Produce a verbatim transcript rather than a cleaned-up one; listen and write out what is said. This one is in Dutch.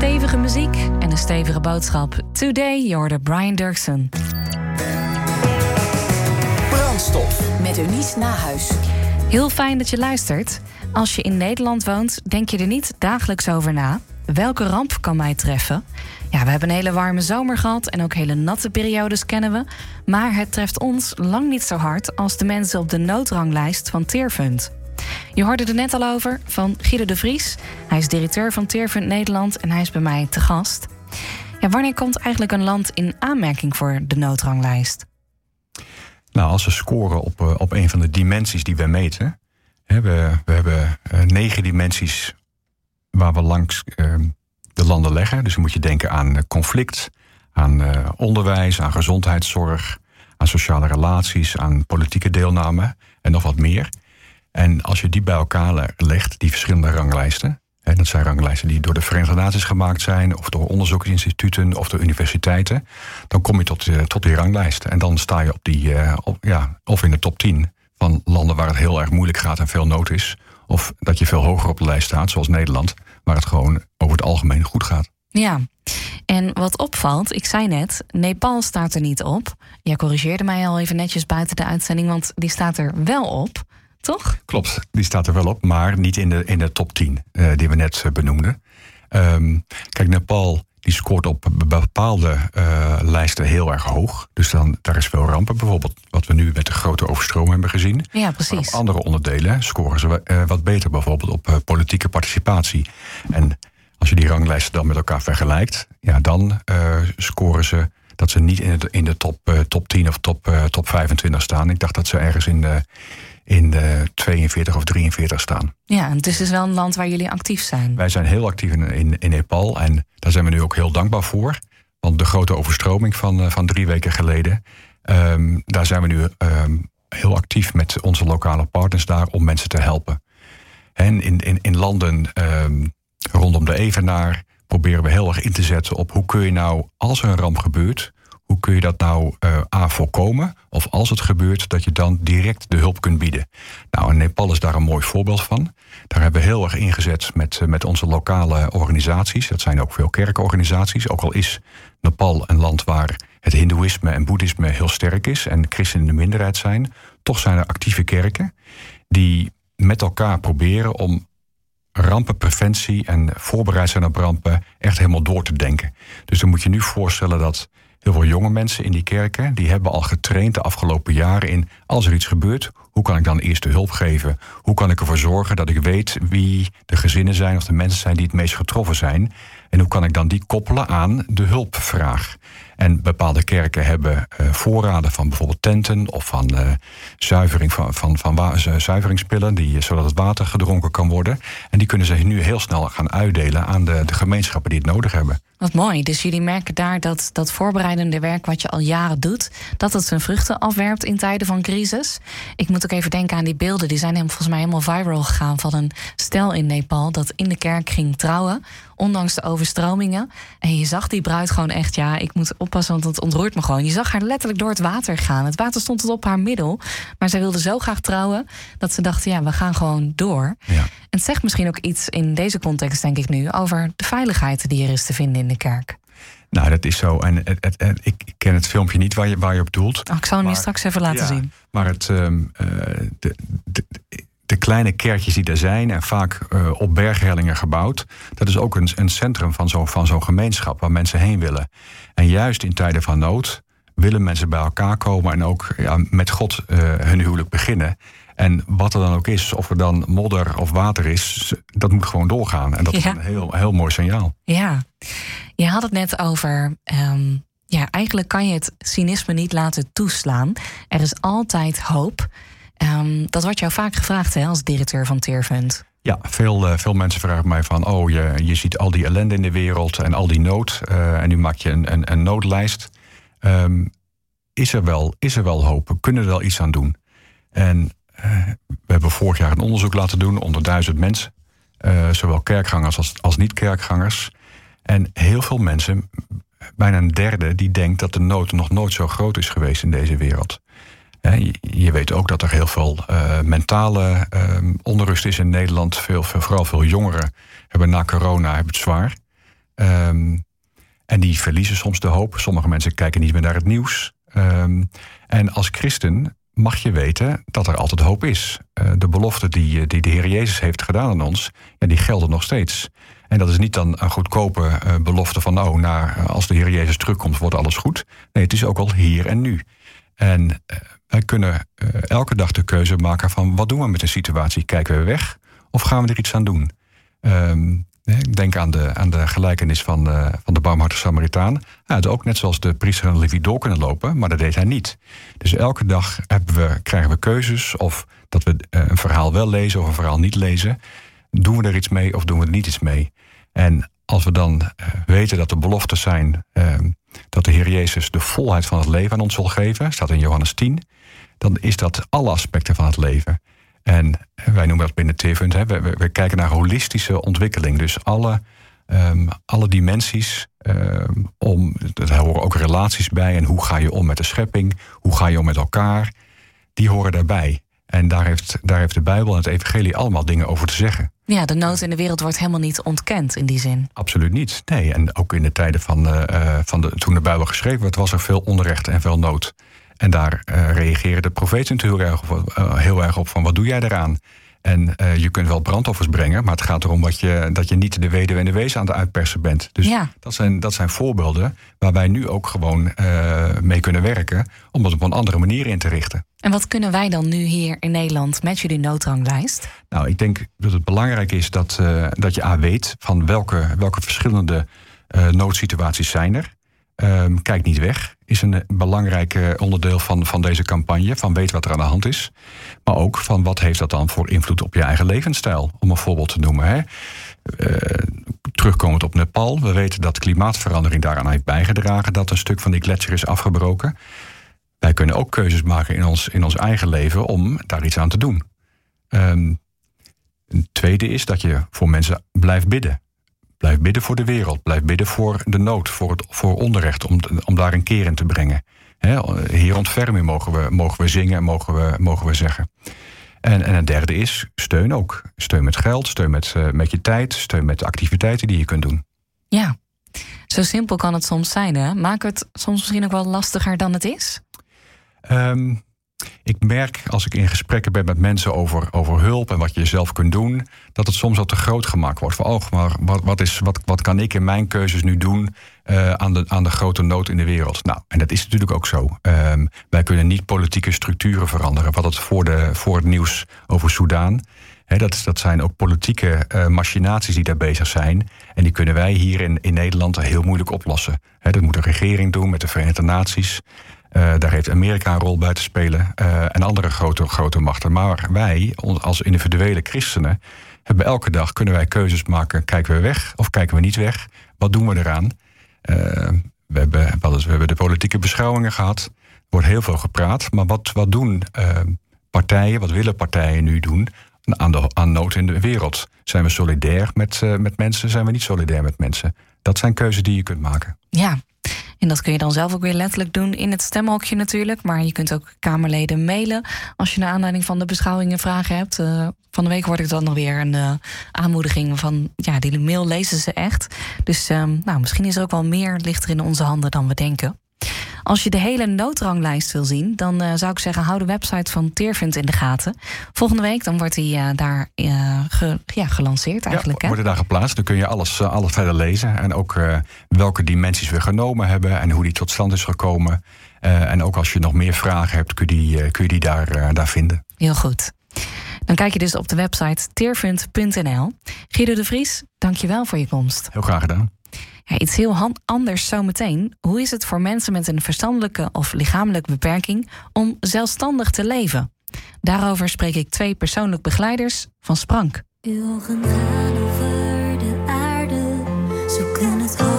stevige muziek en een stevige boodschap. Today, je hoorde Brian Dirksen. Brandstof met Eunice Nahuis. Heel fijn dat je luistert. Als je in Nederland woont, denk je er niet dagelijks over na. Welke ramp kan mij treffen? Ja, we hebben een hele warme zomer gehad en ook hele natte periodes kennen we. Maar het treft ons lang niet zo hard als de mensen op de noodranglijst van Teerfund. Je hoorde er net al over van Guido de Vries. Hij is directeur van Teerfund Nederland en hij is bij mij te gast. Ja, wanneer komt eigenlijk een land in aanmerking voor de noodranglijst? Nou, als we scoren op, uh, op een van de dimensies die we meten. Hè, we, we hebben uh, negen dimensies waar we langs uh, de landen leggen. Dus dan moet je denken aan uh, conflict, aan uh, onderwijs, aan gezondheidszorg, aan sociale relaties, aan politieke deelname en nog wat meer. En als je die bij elkaar legt, die verschillende ranglijsten. Hè, dat zijn ranglijsten die door de Verenigde Naties gemaakt zijn, of door onderzoeksinstituten of door universiteiten. Dan kom je tot, uh, tot die ranglijsten. En dan sta je op die, uh, op, ja, of in de top tien van landen waar het heel erg moeilijk gaat en veel nood is. Of dat je veel hoger op de lijst staat, zoals Nederland, waar het gewoon over het algemeen goed gaat. Ja, en wat opvalt, ik zei net, Nepal staat er niet op. Jij corrigeerde mij al even netjes buiten de uitzending, want die staat er wel op, toch? Klopt, die staat er wel op, maar niet in de, in de top tien uh, die we net uh, benoemden. Um, kijk, Nepal die scoort op bepaalde uh, lijsten heel erg hoog. Dus dan, daar is veel rampen, bijvoorbeeld wat we nu met de grote overstroming hebben gezien. Ja, precies. Maar op andere onderdelen scoren ze uh, wat beter, bijvoorbeeld op uh, politieke participatie. En als je die ranglijsten dan met elkaar vergelijkt, ja, dan uh, scoren ze dat ze niet in de, in de top, uh, top tien of top, uh, top vijfentwintig staan. Ik dacht dat ze ergens in de, in de tweeënveertig of drieënveertig staan. Ja, het is dus wel een land waar jullie actief zijn. Wij zijn heel actief in, in, in Nepal en daar zijn we nu ook heel dankbaar voor. Want de grote overstroming van, uh, van drie weken geleden, um, daar zijn we nu um, heel actief met onze lokale partners daar om mensen te helpen. En in, in, in landen um, rondom de Evenaar proberen we heel erg in te zetten op hoe kun je nou, als er een ramp gebeurt, hoe kun je dat nou uh, A, voorkomen? Of als het gebeurt, dat je dan direct de hulp kunt bieden. Nou, en Nepal is daar een mooi voorbeeld van. Daar hebben we heel erg ingezet met, uh, met onze lokale organisaties. Dat zijn ook veel kerkorganisaties. Ook al is Nepal een land waar het hindoeïsme en boeddhisme heel sterk is en christenen in de minderheid zijn, toch zijn er actieve kerken die met elkaar proberen om rampenpreventie en voorbereid zijn op rampen echt helemaal door te denken. Dus dan moet je nu voorstellen dat heel veel jonge mensen in die kerken, die hebben al getraind de afgelopen jaren in, als er iets gebeurt, hoe kan ik dan eerste hulp geven? Hoe kan ik ervoor zorgen dat ik weet wie de gezinnen zijn of de mensen zijn die het meest getroffen zijn? En hoe kan ik dan die koppelen aan de hulpvraag? En bepaalde kerken hebben uh, voorraden van bijvoorbeeld tenten of van uh, zuivering van, van, van wa- zuiveringspillen, die, zodat het water gedronken kan worden. En die kunnen ze nu heel snel gaan uitdelen aan de, de gemeenschappen die het nodig hebben. Wat mooi. Dus jullie merken daar dat dat voorbereidende werk wat je al jaren doet, dat het zijn vruchten afwerpt in tijden van crisis. Ik moet ook even denken aan die beelden. Die zijn helemaal, volgens mij helemaal viral gegaan van een stel in Nepal dat in de kerk ging trouwen, ondanks de overstromingen. En je zag die bruid gewoon echt, ja, ik moet oppassen, want het ontroert me gewoon. Je zag haar letterlijk door het water gaan. Het water stond tot op haar middel. Maar zij wilde zo graag trouwen dat ze dachten, ja, we gaan gewoon door. Ja. En het zegt misschien ook iets in deze context, denk ik nu, over de veiligheid die er is te vinden in de kerk. Nou, dat is zo. En het, het, het, ik ken het filmpje niet waar je, waar je op doelt. Oh, ik zal hem maar, je straks even laten ja, zien. Maar het, um, uh, de, de, de kleine kerkjes die er zijn en vaak uh, op berghellingen gebouwd, dat is ook een, een centrum van zo'n van zo'n gemeenschap waar mensen heen willen. En juist in tijden van nood willen mensen bij elkaar komen en ook ja, met God uh, hun huwelijk beginnen. En wat er dan ook is, of er dan modder of water is, dat moet gewoon doorgaan. En dat ja. is een heel, heel mooi signaal. Ja, je had het net over, um, ja, eigenlijk kan je het cynisme niet laten toeslaan. Er is altijd hoop. Um, dat wordt jou vaak gevraagd, hè, als directeur van Teerfund. Ja, veel, uh, veel mensen vragen mij van, oh, je, je ziet al die ellende in de wereld en al die nood. Uh, en nu maak je een, een, een noodlijst. Um, is, er wel, is er wel hoop? Kunnen we er wel iets aan doen? En uh, we hebben vorig jaar een onderzoek laten doen onder duizend mensen. Uh, zowel kerkgangers als, als niet-kerkgangers. En heel veel mensen, bijna een derde, die denkt dat de nood nog nooit zo groot is geweest in deze wereld. Je, je weet ook dat er heel veel uh, mentale uh, onrust is in Nederland. Veel, veel, vooral veel jongeren hebben na corona hebben het zwaar. Um, en die verliezen soms de hoop. Sommige mensen kijken niet meer naar het nieuws. Um, en als christen mag je weten dat er altijd hoop is. Uh, de beloften die, die de Heer Jezus heeft gedaan aan ons, ja, die gelden nog steeds. En dat is niet dan een goedkope uh, belofte van, oh, nou, als de Heer Jezus terugkomt, wordt alles goed. Nee, het is ook al hier en nu. En uh, wij kunnen uh, elke dag de keuze maken van, wat doen we met een situatie? Kijken we weg of gaan we er iets aan doen? Um, ik denk aan de, aan de gelijkenis van de, van de barmhartige Samaritaan. Hij had ook net zoals de priester en Levi door kunnen lopen, maar dat deed hij niet. Dus elke dag hebben we, krijgen we keuzes of dat we een verhaal wel lezen of een verhaal niet lezen. Doen we er iets mee of doen we er niet iets mee? En als we dan uh, weten dat de beloftes zijn uh, dat de Heer Jezus de volheid van het leven aan ons zal geven, staat in Johannes tien, dan is dat alle aspecten van het leven. En wij noemen dat binnen Teerpunt, hè, we, we, we kijken naar holistische ontwikkeling. Dus alle, um, alle dimensies, um, om, daar horen ook relaties bij. En hoe ga je om met de schepping? Hoe ga je om met elkaar? Die horen daarbij. En daar heeft, daar heeft de Bijbel en het evangelie allemaal dingen over te zeggen. Ja, de nood in de wereld wordt helemaal niet ontkend in die zin. Absoluut niet, nee. En ook in de tijden van, uh, van de, toen de Bijbel geschreven werd, was er veel onrecht en veel nood. En daar uh, reageren de profeten heel erg op, uh, heel erg op van, wat doe jij eraan? En uh, je kunt wel brandoffers brengen, maar het gaat erom wat je, dat je niet de weduwe en de wees aan het uitpersen bent. Dus ja. dat, zijn, dat zijn voorbeelden waar wij nu ook gewoon uh, mee kunnen werken, om dat op een andere manier in te richten. En wat kunnen wij dan nu hier in Nederland met jullie noodranglijst? Nou, ik denk dat het belangrijk is dat, uh, dat je aan weet van welke, welke verschillende uh, noodsituaties zijn er. Um, kijk niet weg, is een belangrijk onderdeel van, van deze campagne. Van weet wat er aan de hand is. Maar ook van wat heeft dat dan voor invloed op je eigen levensstijl. Om een voorbeeld te noemen. Hè. Uh, terugkomend op Nepal. We weten dat klimaatverandering daaraan heeft bijgedragen. Dat een stuk van die gletsjer is afgebroken. Wij kunnen ook keuzes maken in ons, in ons eigen leven om daar iets aan te doen. Um, een tweede is dat je voor mensen blijft bidden. Blijf bidden voor de wereld. Blijf bidden voor de nood, voor, het, voor onrecht, om, om daar een keer in te brengen. He, Heer ontferm u, mogen we, mogen we zingen, mogen we, mogen we zeggen. En, en een derde is, steun ook. Steun met geld, steun met, uh, met je tijd, steun met de activiteiten die je kunt doen. Ja, zo simpel kan het soms zijn, hè? Maakt het soms misschien ook wel lastiger dan het is? Um, Ik merk als ik in gesprekken ben met mensen over, over hulp en wat je zelf kunt doen, dat het soms wat te groot gemaakt wordt. Van, oh, maar wat, wat, is, wat, wat kan ik in mijn keuzes nu doen uh, aan, de, aan de grote nood in de wereld? Nou, en dat is natuurlijk ook zo. Um, wij kunnen niet politieke structuren veranderen. Wat het voor, de, voor het nieuws over Soedan. He, dat, dat zijn ook politieke uh, machinaties die daar bezig zijn. En die kunnen wij hier in, in Nederland heel moeilijk oplossen. He, dat moet de regering doen met de Verenigde Naties. Uh, daar heeft Amerika een rol bij te spelen uh, en andere grote, grote machten. Maar wij, als individuele christenen, hebben elke dag kunnen wij keuzes maken. Kijken we weg of kijken we niet weg? Wat doen we eraan? Uh, we, hebben, we hebben de politieke beschouwingen gehad. Er wordt heel veel gepraat. Maar wat, wat doen uh, partijen, wat willen partijen nu doen aan, de, aan nood in de wereld? Zijn we solidair met, uh, met mensen? Zijn we niet solidair met mensen? Dat zijn keuzes die je kunt maken. Ja. En dat kun je dan zelf ook weer letterlijk doen in het stemhokje natuurlijk. Maar je kunt ook Kamerleden mailen als je naar aanleiding van de beschouwingen vragen hebt. Uh, van de week hoorde ik dan nog weer een uh, aanmoediging van, ja, die mail lezen ze echt. Dus um, nou, misschien is er ook wel meer ligt er in onze handen dan we denken. Als je de hele noodranglijst wil zien, dan uh, zou ik zeggen, hou de website van Teerpunt in de gaten. Volgende week dan wordt die uh, daar uh, ge, ja, gelanceerd eigenlijk. Ja, wordt daar geplaatst. Dan kun je alles, uh, alles verder lezen. En ook uh, welke dimensies we genomen hebben en hoe die tot stand is gekomen. Uh, en ook als je nog meer vragen hebt, kun je die, uh, kun je die daar, uh, daar vinden. Heel goed. Dan kijk je dus op de website teerpunt punt n l. Guido de Vries, dank je wel voor je komst. Heel graag gedaan. Ja, iets heel anders zometeen. Hoe is het voor mensen met een verstandelijke of lichamelijke beperking om zelfstandig te leven? Daarover spreek ik twee persoonlijk begeleiders van Sprank. Uw ogen gaan over de aarde, zoeken het hoofd.